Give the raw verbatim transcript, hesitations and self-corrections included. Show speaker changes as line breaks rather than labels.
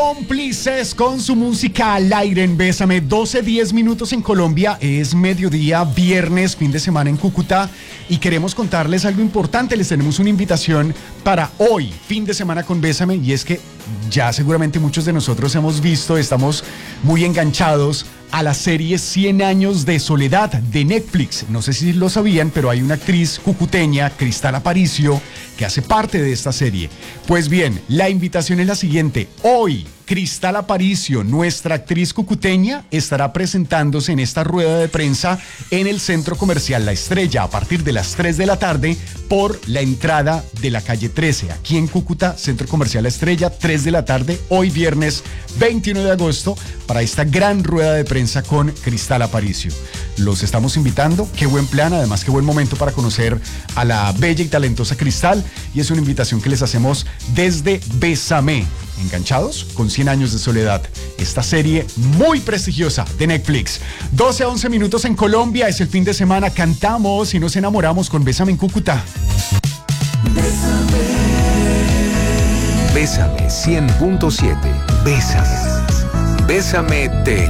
Cómplices con su música al aire en Bésame. Doce diez minutos en Colombia, es mediodía, viernes, fin de semana en Cúcuta, y queremos contarles algo importante. Les tenemos una invitación para hoy, fin de semana con Bésame, y es que ya seguramente muchos de nosotros hemos visto, estamos muy enganchados a la serie cien años de soledad de Netflix. No sé si lo sabían, pero hay una actriz cucuteña, Cristal Aparicio, que hace parte de esta serie. Pues bien, la invitación es la siguiente. Hoy, Cristal Aparicio, nuestra actriz cucuteña, estará presentándose en esta rueda de prensa en el Centro Comercial La Estrella a partir de las tres de la tarde por la entrada de la calle trece. Aquí en Cúcuta, Centro Comercial La Estrella, tres de la tarde, hoy viernes veintiuno de agosto, para esta gran rueda de prensa con Cristal Aparicio. Los estamos invitando, qué buen plan, además qué buen momento para conocer a la bella y talentosa Cristal, y es una invitación que les hacemos desde Bésame. ¿Enganchados? Con cien años de soledad, esta serie muy prestigiosa de Netflix. doce a once minutos en Colombia, es el fin de semana, cantamos y nos enamoramos con Bésame en Cúcuta.
Bésame. Bésame cien punto siete. Bésame. Bésame te